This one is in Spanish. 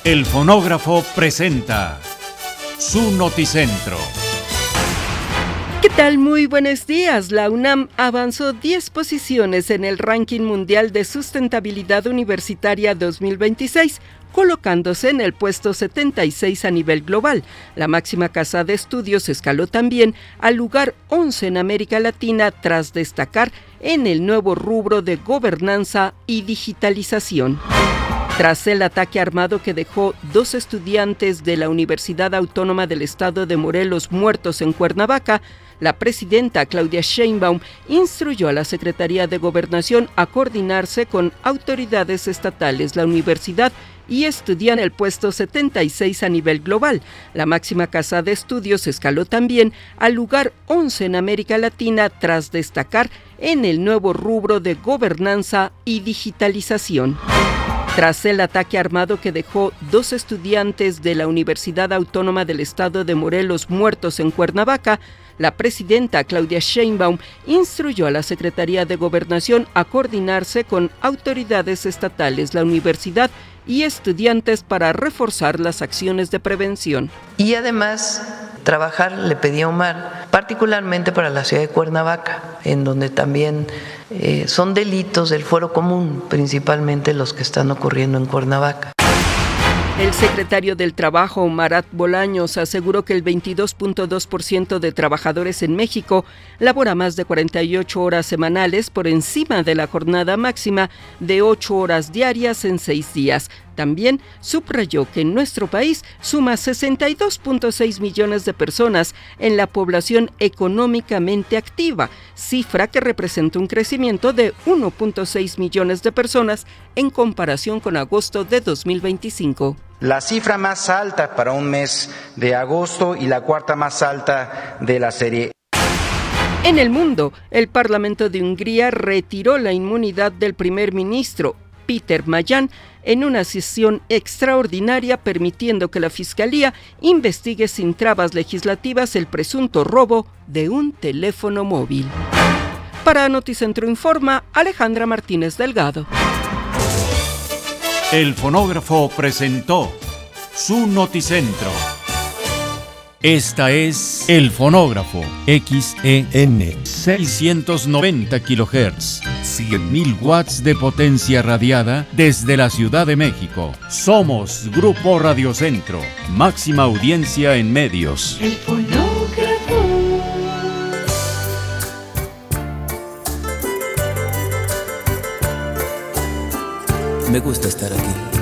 El Fonógrafo presenta su Noticentro. ¿Qué tal? Muy buenos días. La UNAM avanzó 10 posiciones en el ranking mundial de sustentabilidad universitaria 2026, colocándose en el puesto 76 a nivel global. La máxima casa de estudios escaló también al lugar 11 en América Latina tras destacar en el nuevo rubro de gobernanza y digitalización. Tras el ataque armado que dejó 2 estudiantes de la Universidad Autónoma del Estado de Morelos muertos en Cuernavaca, la presidenta Claudia Sheinbaum instruyó a la Secretaría de Gobernación a coordinarse con autoridades estatales. La universidad y estudian el puesto 76 a nivel global. La máxima casa de estudios escaló también al lugar 11 en América Latina tras destacar en el nuevo rubro de gobernanza y digitalización. Tras el ataque armado que dejó 2 estudiantes de la Universidad Autónoma del Estado de Morelos muertos en Cuernavaca, la presidenta Claudia Sheinbaum instruyó a la Secretaría de Gobernación a coordinarse con autoridades estatales, la universidad y estudiantes para reforzar las acciones de prevención. Y además trabajar, le pedí a Omar, particularmente para la ciudad de Cuernavaca, en donde también son delitos del fuero común, principalmente los que están ocurriendo en Cuernavaca. El secretario del Trabajo, Marat Bolaños, aseguró que el 22.2% de trabajadores en México labora más de 48 horas semanales por encima de la jornada máxima de 8 horas diarias en 6 días. También subrayó que en nuestro país suma 62.6 millones de personas en la población económicamente activa, cifra que representa un crecimiento de 1.6 millones de personas en comparación con agosto de 2025. La cifra más alta para un mes de agosto y la cuarta más alta de la serie. En el mundo, el Parlamento de Hungría retiró la inmunidad del primer ministro, Peter Mayan, en una sesión extraordinaria, permitiendo que la Fiscalía investigue sin trabas legislativas el presunto robo de un teléfono móvil. Para Noticentro Informa, Alejandra Martínez Delgado. El Fonógrafo presentó su Noticentro. Esta es El Fonógrafo, XEN 690 kHz, 100.000 watts de potencia radiada desde la Ciudad de México. Somos Grupo Radiocentro, máxima audiencia en medios. El Fonógrafo. Me gusta estar aquí.